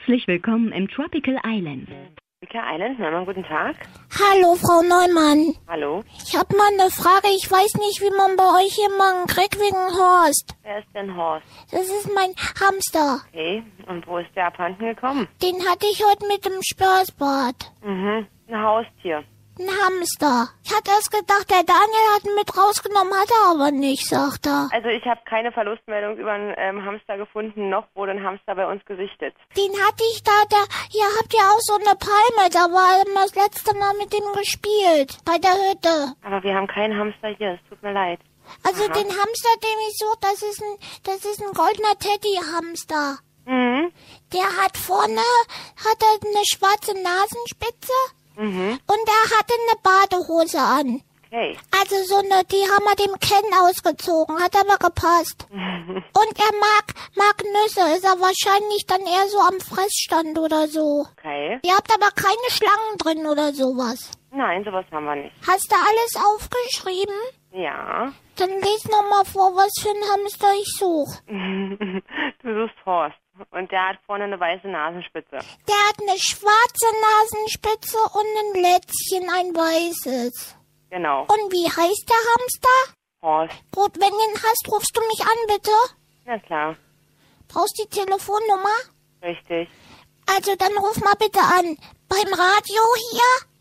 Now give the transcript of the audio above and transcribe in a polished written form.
Herzlich willkommen im Tropical Island. Tropical Island, Neumann, guten Tag. Hallo, Frau Neumann. Hallo. Ich habe mal eine Frage. Ich weiß nicht, wie man bei euch jemanden kriegt wegen Horst. Wer ist denn Horst? Das ist mein Hamster. Okay, und wo ist der abhanden gekommen? Den hatte ich heute mit dem Spaßbad. Ein Haustier. Ein Hamster. Ich hatte erst gedacht, der Daniel hat ihn mit rausgenommen, hat er aber nicht, sagt er. Also ich habe keine Verlustmeldung über einen Hamster gefunden, noch wurde ein Hamster bei uns gesichtet. Den hatte ich da, hier habt ihr auch so eine Palme, da war immer das letzte Mal mit dem gespielt, bei der Hütte. Aber wir haben keinen Hamster hier, es tut mir leid. Also den Hamster, den ich suche, das ist ein goldener Teddy-Hamster. Mhm. Der hat vorne, eine schwarze Nasenspitze. Und er hatte eine Badehose an. Okay. Also die haben wir dem Ken ausgezogen, hat aber gepasst. Und er mag Nüsse, ist er wahrscheinlich dann eher so am Fressstand oder so. Okay. Ihr habt aber keine Schlangen drin oder sowas. Nein, sowas haben wir nicht. Hast du alles aufgeschrieben? Ja. Dann lies noch mal vor, was für ein Hamster ich suche. Du suchst Horst. Und der hat vorne eine weiße Nasenspitze. Der hat eine schwarze Nasenspitze und ein Lätzchen, ein weißes. Genau. Und wie heißt der Hamster? Horst. Gut, wenn du ihn hast, rufst du mich an, bitte. Na klar. Brauchst die Telefonnummer? Richtig. Also dann ruf mal bitte an. Beim Radio hier?